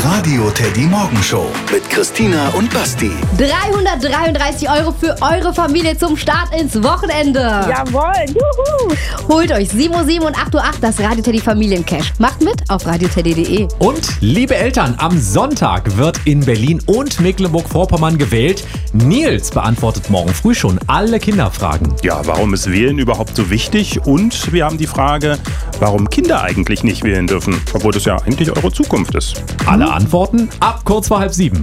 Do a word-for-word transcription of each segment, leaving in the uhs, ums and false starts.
Radio Teddy Morgenshow mit Christina und Basti. dreihundertdreiunddreißig Euro für eure Familie zum Start ins Wochenende. Jawohl, juhu. Holt euch sieben Uhr sieben und acht Uhr acht das Radio Teddy Familiencash. Macht mit auf radio teddy punkt de. Und liebe Eltern, am Sonntag wird in Berlin und Mecklenburg-Vorpommern gewählt. Nils beantwortet morgen früh schon alle Kinderfragen. Ja, warum ist Wählen überhaupt so wichtig? Und wir haben die Frage, warum Kinder eigentlich nicht wählen dürfen, obwohl das ja eigentlich eure Zukunft ist. Alle Antworten ab kurz vor halb sieben.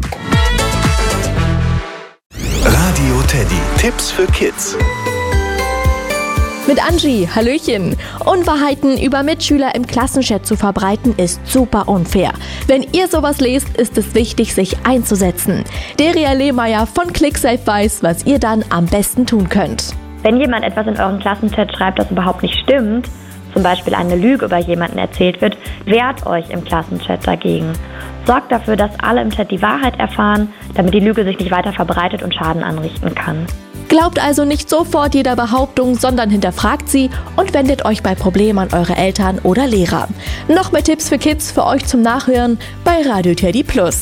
Radio Teddy. Tipps für Kids. Mit Angie, Hallöchen. Unwahrheiten über Mitschüler im Klassenchat zu verbreiten ist super unfair. Wenn ihr sowas lest, ist es wichtig, sich einzusetzen. Deria Lehmeier von ClickSafe weiß, was ihr dann am besten tun könnt. Wenn jemand etwas in euren Klassenchat schreibt, das überhaupt nicht stimmt, zum Beispiel eine Lüge über jemanden erzählt wird, wehrt euch im Klassenchat dagegen. Sorgt dafür, dass alle im Chat die Wahrheit erfahren, damit die Lüge sich nicht weiter verbreitet und Schaden anrichten kann. Glaubt also nicht sofort jeder Behauptung, sondern hinterfragt sie und wendet euch bei Problemen an eure Eltern oder Lehrer. Noch mehr Tipps für Kids für euch zum Nachhören bei Radio Teddy Plus.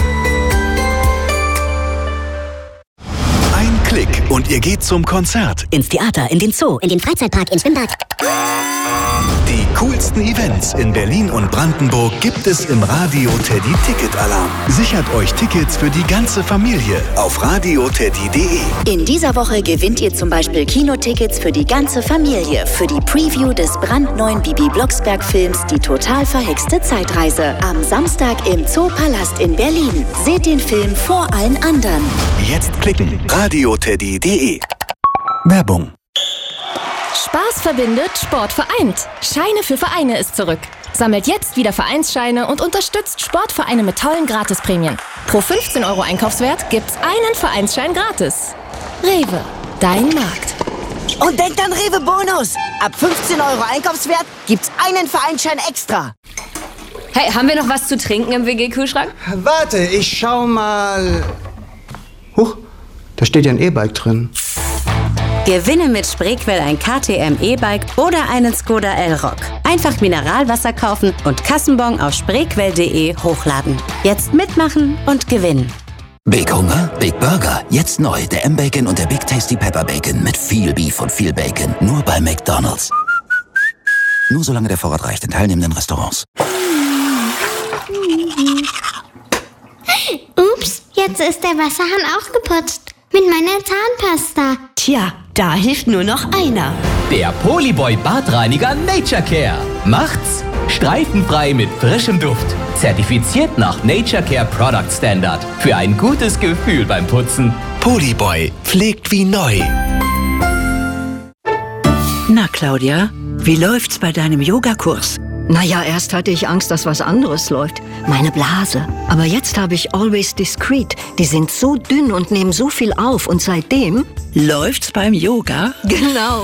Ein Klick und ihr geht zum Konzert. Ins Theater, in den Zoo, in den Freizeitpark, ins Schwimmbad. Die coolsten Events in Berlin und Brandenburg gibt es im Radio Teddy Ticket Alarm. Sichert euch Tickets für die ganze Familie auf radio teddy punkt de. In dieser Woche gewinnt ihr zum Beispiel Kinotickets für die ganze Familie für die Preview des brandneuen Bibi Blocksberg-Films Die total verhexte Zeitreise. Am Samstag im Zoopalast in Berlin. Seht den Film vor allen anderen. Jetzt klicken. radio teddy punkt de. Werbung. Spaß verbindet, Sport vereint. Scheine für Vereine ist zurück. Sammelt jetzt wieder Vereinsscheine und unterstützt Sportvereine mit tollen Gratisprämien. Pro fünfzehn Euro Einkaufswert gibt's einen Vereinsschein gratis. Rewe, dein Markt. Und denkt an Rewe Bonus. Ab fünfzehn Euro Einkaufswert gibt's einen Vereinsschein extra. Hey, haben wir noch was zu trinken im W G-Kühlschrank? Warte, ich schau mal. Huch, da steht ja ein E-Bike drin. Gewinne mit Spreequell ein K T M E-Bike oder einen Skoda Elrock. Einfach Mineralwasser kaufen und Kassenbon auf spreequell punkt de hochladen. Jetzt mitmachen und gewinnen. Big Hunger, Big Burger. Jetzt neu der M-Bacon und der Big Tasty Pepper Bacon mit viel Beef und viel Bacon. Nur bei McDonald's. Nur solange der Vorrat reicht in teilnehmenden Restaurants. Ups, jetzt ist der Wasserhahn ausgeputzt. Mit meiner Zahnpasta. Tja, da hilft nur noch einer. Der Polyboy Badreiniger Nature Care. Macht's streifenfrei mit frischem Duft. Zertifiziert nach Nature Care Product Standard. Für ein gutes Gefühl beim Putzen. Polyboy pflegt wie neu. Na, Claudia, wie läuft's bei deinem Yogakurs? Naja, erst hatte ich Angst, dass was anderes läuft. Meine Blase. Aber jetzt habe ich Always Discreet. Die sind so dünn und nehmen so viel auf. Und seitdem... Läuft's beim Yoga? Genau.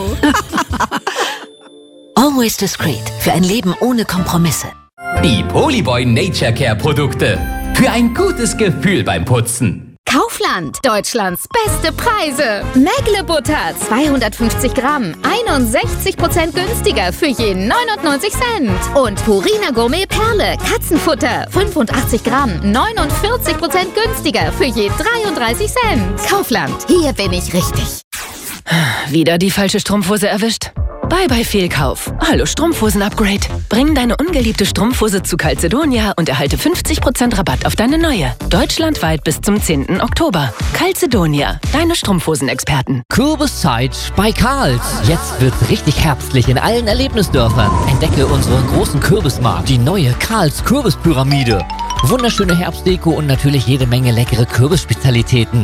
Always Discreet. Für ein Leben ohne Kompromisse. Die Polyboy Nature Care Produkte. Für ein gutes Gefühl beim Putzen. Kaufland, Deutschlands beste Preise. Mägle Butter, zweihundertfünfzig Gramm, einundsechzig Prozent günstiger für je neunundneunzig Cent. Und Purina Gourmet Perle, Katzenfutter, fünfundachtzig Gramm, neunundvierzig Prozent günstiger für je dreiunddreißig Cent. Kaufland, hier bin ich richtig. Wieder die falsche Strumpfhose erwischt? Bye bye Fehlkauf. Hallo Strumpfhosen-Upgrade. Bring deine ungeliebte Strumpfhose zu Calzedonia und erhalte fünfzig Prozent Rabatt auf deine neue. Deutschlandweit bis zum zehnten Oktober. Calzedonia, deine Strumpfhosen-Experten. Kürbiszeit bei Karls. Jetzt wird's richtig herbstlich in allen Erlebnisdörfern. Entdecke unseren großen Kürbismarkt, die neue Karls Kürbispyramide. Wunderschöne Herbstdeko und natürlich jede Menge leckere Kürbisspezialitäten.